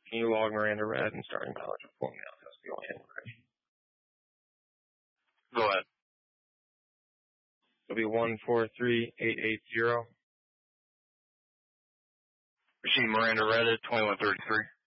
Can you log Miranda Red and start intelligent for me? That's the only inquiry. Go ahead. It'll be 143880. Machine Miranda Red at 2133.